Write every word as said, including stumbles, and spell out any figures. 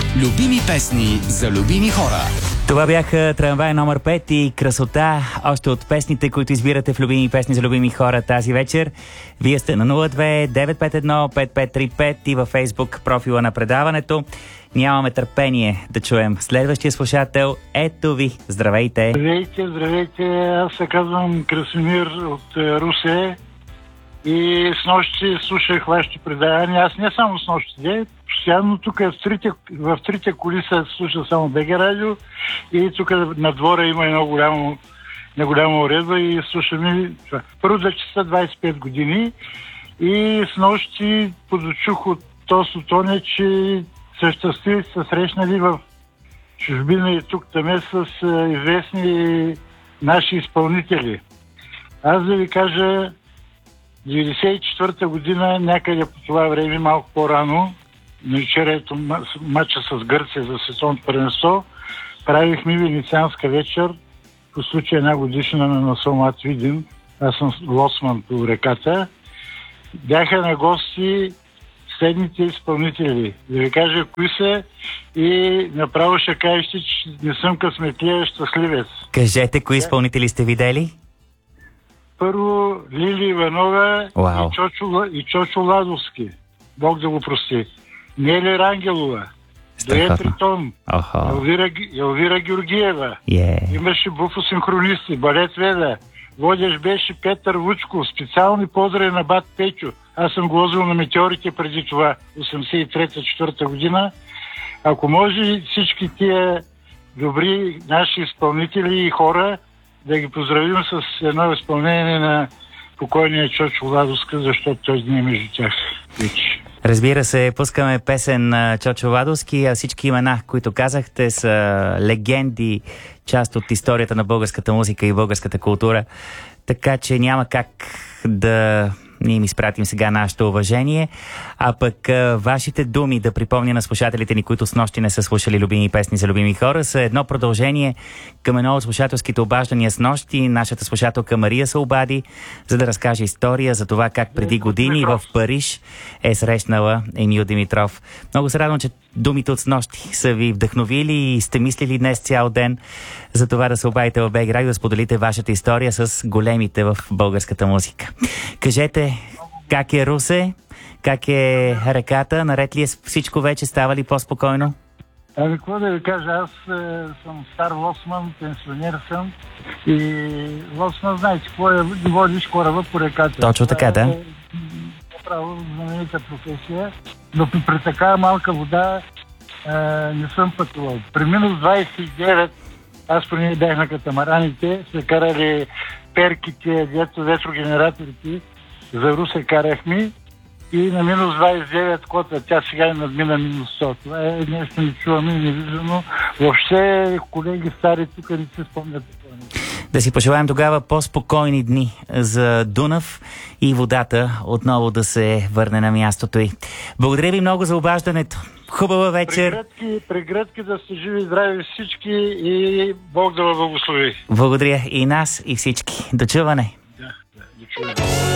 Любими песни за любими хора. Това бяха Трамвай номер пет и Красота, още от песните, които избирате в Любими песни за любими хора тази вечер. Вие сте на нула две девет пет едно пет пет три пет и във Фейсбук профила на предаването. Нямаме търпение да чуем следващия слушател. Ето ви, здравейте! Здравейте, здравейте! Аз се казвам Красимир от Русе и с нощи слушах вашите предавания. Аз не само с нощи, постоянно тук в трите, в трите коли се слуша само БГ радио и тук на двора има едно голямо, на голяма уредба и слушаме това. Първо да часа двайсет и пет години и с нощи подочух от Тосо Тоне, че съществи са срещнали в чужбина и тук таме с известни наши изпълнители. Аз да ви кажа, деветдесет и четвърта година, някъде по това време, малко по-рано, на вечерето матча с Гърция за световното първенство, правихме венецианска вечер по случай една годишна на Насомат Видин. Аз съм лоцман по реката. Бяха на гости следните изпълнители. Да ви кажа кои са и направо ще кажете, че не съм късметлия щастливец. Кажете, кои изпълнители сте видели? Първо Лили Иванова wow. и, Чочо, и Чочо Ладовски. Бог да го прости. Нели Рангелова. Дует Тритон. Uh-huh. Елвира, Елвира Георгиева. Yeah. Имаше буфосинхронисти. Балет Веда. Водещ беше Петър Вучков. Специални поздрави на бат Печо. Аз съм го возил на метеорите преди това. осемдесет и трета четвърта година. Ако може всички тия добри наши изпълнители и хора да ги поздравим с едно изпълнение на покойния Чочо Ладовска, защото той не е между тях. Разбира се, пускаме песен на Чочо Ладовски, а всички имена, които казахте, са легенди, част от историята на българската музика и българската култура, така че няма как да ние им изпратим сега нашето уважение, а пък а, вашите думи да припомня на слушателите ни, които с нощи не са слушали любими песни за любими хора, са едно продължение към едно от слушателските обаждания с нощи. Нашата слушателка Мария се обади, за да разкаже история за това как преди години в Париж е срещнала Емил Димитров. Много се радвам, че думите от с нощи са ви вдъхновили и сте мислили днес цял ден за това да се обадите в БГ Радио, да споделите вашата история с големите в българската музика. Кажете, как е Русе? Как е реката? Наред ли е всичко вече? Става ли по-спокойно? Ами, какво да ви кажа, аз е, съм стар лоцман, пенсионер съм и лоцман, знаете, какво е, водиш кораба по реката. Точно така, да. Е, направо знаменита професия, но при такава малка вода е, не съм пътувал. При минус двайсет и девет, аз поне бях на катамараните, се карали перките, дето ветрогенераторите, за Русе карахме и на минус двайсет и девет кота, тя сега е надмина минус сто. Това е нещо не чуваме, невиждано. Въобще, колеги стари тук не се спомнят. Да си пожелаем тогава по-спокойни дни за Дунав и водата отново да се върне на мястото й. Благодаря ви много за обаждането. Хубава вечер. Прегръдки, прегръдки да сте живи и здрави всички и Бог да ви благослови. Благодаря и нас, и всички. До чуване. Да, да, до чуване.